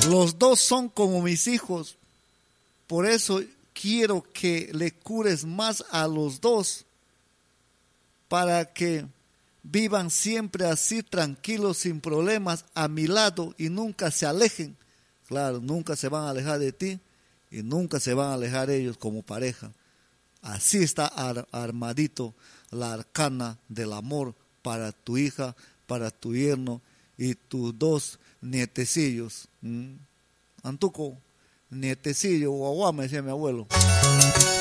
Los dos son como mis hijos. Por eso quiero que le cures más a los dos, para que vivan siempre así tranquilos, sin problemas, a mi lado y nunca se alejen. Claro, nunca se van a alejar de ti y nunca se van a alejar ellos como pareja. Así está armadito la arcana del amor para tu hija, para tu yerno y tus dos nietecillos. Antuco, nietecillo, guaguá, me decía mi abuelo.